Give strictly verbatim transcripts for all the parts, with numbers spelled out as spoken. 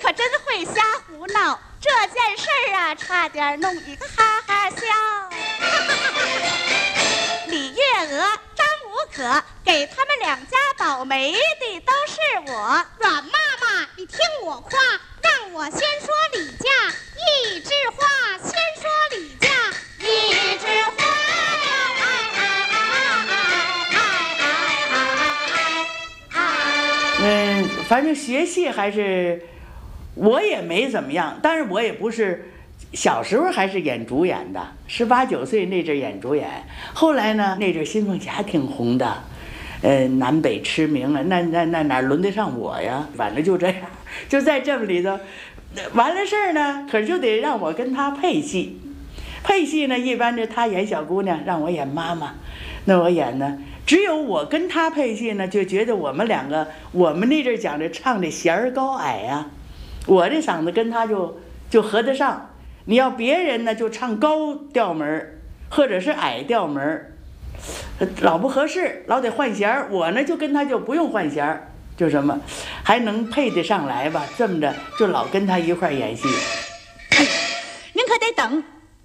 可真会瞎胡闹，这件事儿啊，差点弄一个哈哈笑。李月娥、张无可给他们两家保媒的都是我。 阮妈妈，你听我夸，让我先说李家一枝花，先说李家一枝花。 嗯，反正学戏还是我也没怎么样，但是我也不是小时候还是演主演的，十八九岁那阵演主演，后来呢那阵新凤霞挺红的，呃，南北驰名了，那那那哪轮得上我呀？反正就这样，就在这么里头，完了事儿呢，可是就得让我跟他配戏，配戏呢，一般是他演小姑娘，让我演妈妈，那我演呢。只有我跟他配戏呢，就觉得我们两个，我们那阵讲的唱的弦儿高矮呀、啊，我这嗓子跟他就就合得上。你要别人呢，就唱高调门或者是矮调门，老不合适，老得换弦儿。我呢就跟他就不用换弦儿，就什么还能配得上来吧。这么着就老跟他一块演戏。 您可得等，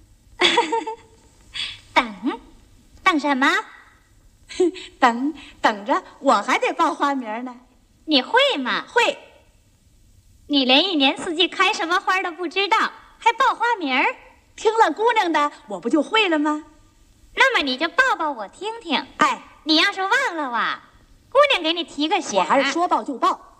等，等什么？ 等等着，我还得报花名呢。 你会吗？ 会。 你连一年四季开什么花都不知道，还报花名儿？ 听了姑娘的，我不就会了吗？ 那么你就报报我听听。 哎， 你要是忘了哇，姑娘给你提个醒。 我还是说报就报。